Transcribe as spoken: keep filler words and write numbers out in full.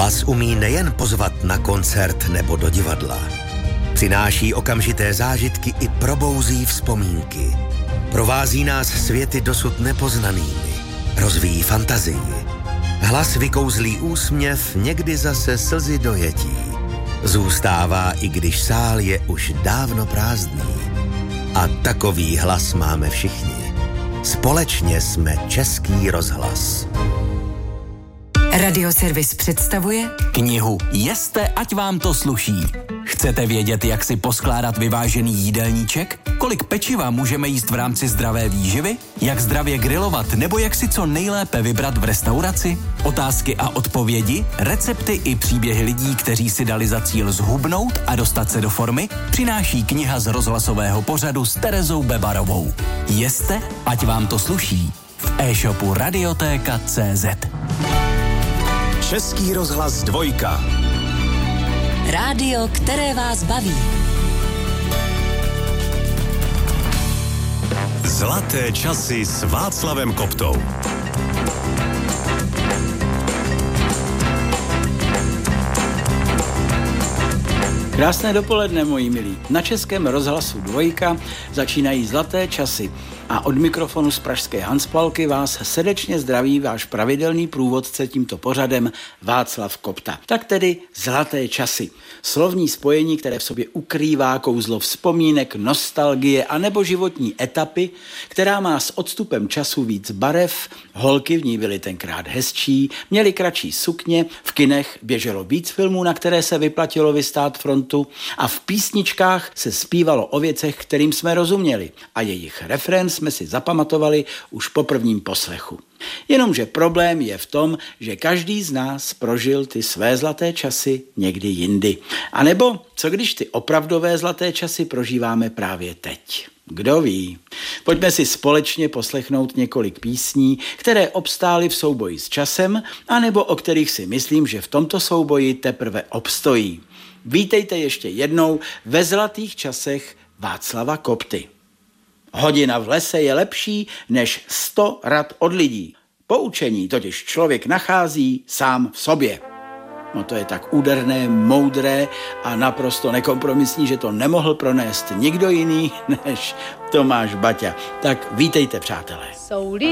Hlas umí nejen pozvat na koncert nebo do divadla. Přináší okamžité zážitky i probouzí vzpomínky. Provází nás světy dosud nepoznanými. Rozvíjí fantazii. Hlas vykouzlí úsměv, někdy zase slzy dojetí. Zůstává, i když sál je už dávno prázdný. A takový hlas máme všichni. Společně jsme Český rozhlas. Radioservis představuje knihu Jeste, ať vám to sluší. Chcete vědět, jak si poskládat vyvážený jídelníček? Kolik pečiva můžeme jíst v rámci zdravé výživy? Jak zdravě grilovat nebo jak si co nejlépe vybrat v restauraci? Otázky a odpovědi, recepty i příběhy lidí, kteří si dali za cíl zhubnout a dostat se do formy, přináší kniha z rozhlasového pořadu s Terezou Bebarovou. Jeste, ať vám to sluší. V e-shopu radiotéka tečka cé zet. Český rozhlas dvojka. Rádio, které vás baví. Zlaté časy s Václavem Koptou. Krásné dopoledne, moji milí. Na Českém rozhlasu dvojka začínají zlaté časy a od mikrofonu z pražské Hanspalky vás srdečně zdraví váš pravidelný průvodce tímto pořadem Václav Kopta. Tak tedy zlaté časy. Slovní spojení, které v sobě ukrývá kouzlo vzpomínek, nostalgie a nebo životní etapy, která má s odstupem času víc barev, holky v ní byly tenkrát hezčí, měly kratší sukně, v kinech běželo víc filmů, na které se vyplatilo vystát frontu a v písničkách se zpívalo o věcech, kterým jsme rozuměli a jejich refrén jsme si zapamatovali už po prvním poslechu. Jenomže problém je v tom, že každý z nás prožil ty své zlaté časy někdy jindy. A nebo co když ty opravdové zlaté časy prožíváme právě teď? Kdo ví? Pojďme si společně poslechnout několik písní, které obstály v souboji s časem, anebo o kterých si myslím, že v tomto souboji teprve obstojí. Vítejte ještě jednou ve zlatých časech Václava Kopty. Hodina v lese je lepší než sto rad od lidí. Poučení totiž člověk nachází sám v sobě. No to je tak úderné, moudré a naprosto nekompromisní, že to nemohl pronést nikdo jiný než Tomáš Baťa. Tak vítejte, přátelé.